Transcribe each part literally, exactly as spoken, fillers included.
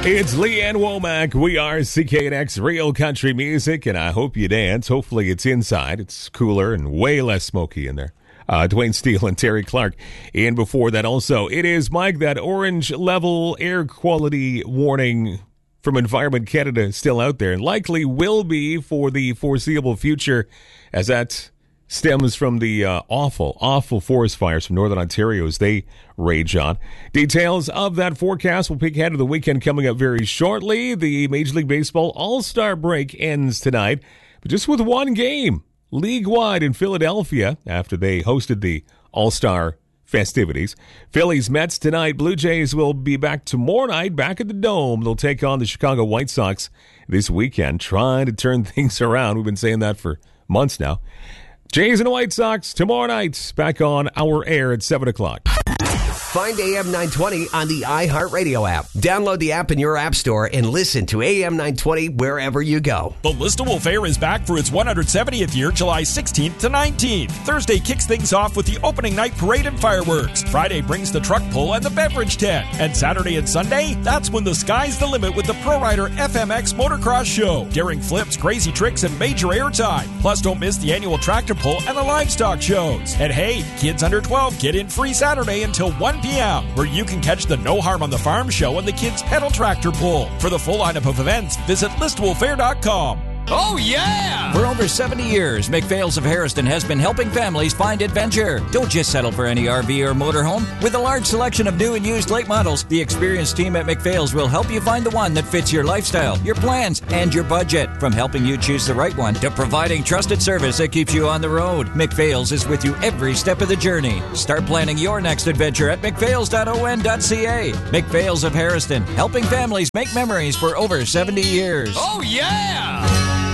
It's Leanne Womack. We are C K N X Real Country Music, and I hope you dance. Hopefully it's inside. It's cooler and way less smoky in there. Uh, Dwayne Steele and Terry Clark. And before that also, it is, Mike, that orange level air quality warning from Environment Canada is still out there, and likely will be for the foreseeable future, as that stems from the uh, awful, awful forest fires from Northern Ontario as they rage on. Details of that forecast will peek ahead of the weekend coming up very shortly. The Major League Baseball All-Star break ends tonight, but just with one game, league-wide in Philadelphia, after they hosted the All-Star festivities. Phillies Mets tonight. Blue Jays will be back tomorrow night, back at the Dome. They'll take on the Chicago White Sox this weekend, trying to turn things around. We've been saying that for months now. Jays and White Sox tomorrow night, back on our air at seven o'clock. Find A M nine twenty on the iHeartRadio app. Download the app in your app store and listen to A M nine twenty wherever you go. The Listowel Fair is back for its one hundred seventieth year, July sixteenth to nineteenth. Thursday kicks things off with the opening night parade and fireworks. Friday brings the truck pull and the beverage tent. And Saturday and Sunday, that's when the sky's the limit with the Pro Rider F M X Motocross Show. Daring flips, crazy tricks, and major airtime. Plus, don't miss the annual tractor pull and the livestock shows. And hey, kids under twelve get in free Saturday until one p.m., where you can catch the No Harm on the Farm show and the kids' pedal tractor pull. For the full lineup of events, visit listowel fair dot com. Oh, yeah! For over seventy years, McPhail's of Harrison has been helping families find adventure. Don't just settle for any R V or motorhome. With a large selection of new and used late models, the experienced team at McPhail's will help you find the one that fits your lifestyle, your plans, and your budget. From helping you choose the right one to providing trusted service that keeps you on the road, McPhail's is with you every step of the journey. Start planning your next adventure at mcphails dot o n dot c a. McPhail's of Harrison, helping families make memories for over seventy years. Oh, yeah!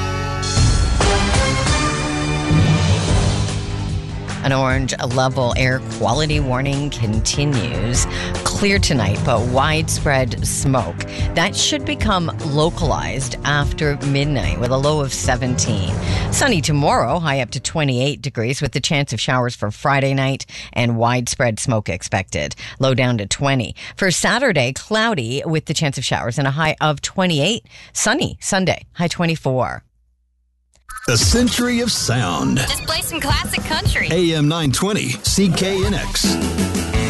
An orange level air quality warning continues. Clear tonight, but widespread smoke. That should become localized after midnight with a low of seventeen. Sunny tomorrow, high up to twenty-eight degrees with the chance of showers for Friday night and widespread smoke expected. Low down to twenty. For Saturday, cloudy with the chance of showers and a high of twenty-eight. Sunny Sunday, high twenty-four. A century of sound. Just play some classic country. A M nine twenty, C K N X.